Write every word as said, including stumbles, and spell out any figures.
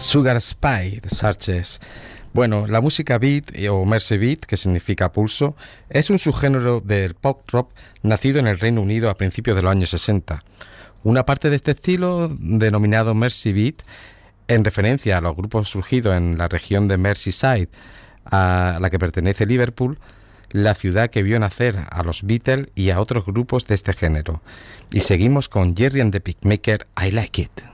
Sugar Spy de Searches. Bueno, la música beat o Mersey beat, que significa pulso, es un subgénero del pop rock nacido en el Reino Unido a principios de los años sesenta. Una parte de este estilo, denominado Mersey beat, en referencia a los grupos surgidos en la región de Merseyside, a la que pertenece Liverpool, la ciudad que vio nacer a los Beatles y a otros grupos de este género. Y seguimos con Jerry and the Picmaker, I Like It.